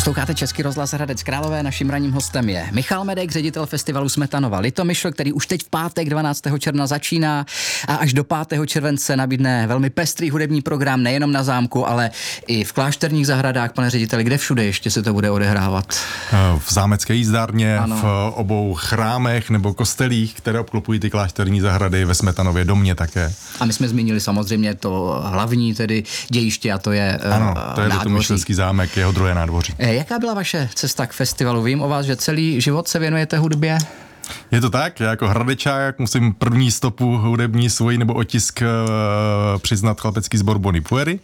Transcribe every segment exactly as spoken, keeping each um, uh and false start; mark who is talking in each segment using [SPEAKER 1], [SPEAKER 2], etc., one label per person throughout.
[SPEAKER 1] Posloucháte Český rozhlas Hradec Králové, naším ranním hostem je Michal Medek, ředitel festivalu Smetanova Litomyšl, který už teď v pátek dvanáctého června začíná a až do pátého července nabídne velmi pestrý hudební program nejenom na zámku, ale i v klášterních zahradách. Pane řediteli, kde všude ještě se to bude odehrávat?
[SPEAKER 2] V zámecké jízdárně,
[SPEAKER 1] ano.
[SPEAKER 2] V obou chrámech nebo kostelích, které obklopují ty klášterní zahrady, ve Smetanově domě také.
[SPEAKER 1] A my jsme zmínili samozřejmě to hlavní tedy dějiště, a to je
[SPEAKER 2] Ano, to je Litomyšlský zámek, jeho druhé nádvoří.
[SPEAKER 1] Jaká byla vaše cesta k festivalu? Vím o vás, že celý život se věnujete hudbě?
[SPEAKER 2] Je to tak, já jako hradečák musím první stopu hudební svoji nebo otisk uh, přiznat chlapecký sbor Bony Puery.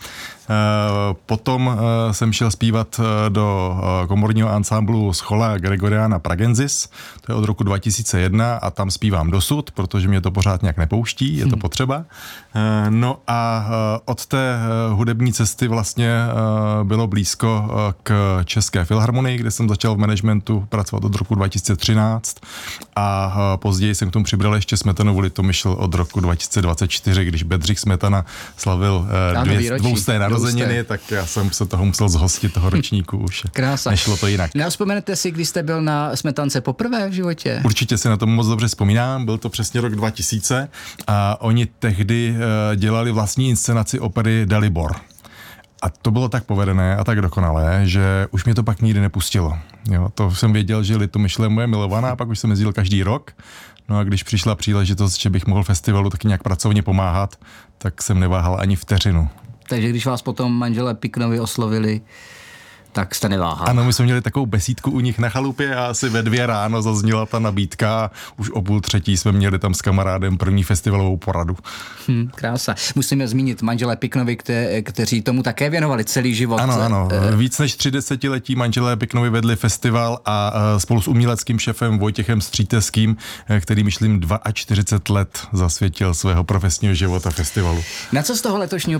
[SPEAKER 2] Uh, potom uh, jsem šel zpívat uh, do uh, komorního ansámblu Schola Gregoriana Pragensis, to je od roku dva tisíce jedna a tam zpívám dosud, protože mě to pořád nějak nepouští, je to potřeba. Uh, no a uh, od té uh, hudební cesty vlastně uh, bylo blízko uh, k České filharmonii, kde jsem začal v managementu pracovat od roku dva tisíce třináct a uh, později jsem k tomu přibral ještě Smetanovu Litomyšl od roku dva tisíce dvacet čtyři, když Bedřich Smetana slavil uh, dvě, dvousté narozeniny, tak já jsem se toho musel zhostit, toho ročníku už.
[SPEAKER 1] Krása.
[SPEAKER 2] Nešlo to jinak.
[SPEAKER 1] Nevzpomenete si, kdy jste byl na Smetance poprvé v životě?
[SPEAKER 2] Určitě si na tom moc dobře vzpomínám, byl to přesně rok dva tisíce a oni tehdy uh, dělali vlastní inscenaci opery Dalibor. A to bylo tak povedené a tak dokonalé, že už mě to pak nikdy nepustilo. Jo, to jsem věděl, že Litomyšl je moje milovaná, a pak už jsem jezdil každý rok. No a když přišla příležitost, že bych mohl festivalu taky nějak pracovně pomáhat, tak jsem neváhal ani vteřinu.
[SPEAKER 1] Takže když vás potom manželé Piknovi oslovili, tak jste neváhal.
[SPEAKER 2] Ano, my jsme měli takovou besídku u nich na chalupě a asi ve dvě ráno zazněla ta nabídka a už o půl třetí jsme měli tam s kamarádem první festivalovou poradu.
[SPEAKER 1] Hmm, krása. Musíme zmínit manželé Piknovi, kte, kteří tomu také věnovali celý život.
[SPEAKER 2] Ano, ano. Víc než tři desetiletí manželé Piknovi vedli festival a spolu s uměleckým šefem Vojtěchem Stříteským, který myslím čtyřicet dva let zasvětil svého profesního života festivalu.
[SPEAKER 1] Na co z toho letošního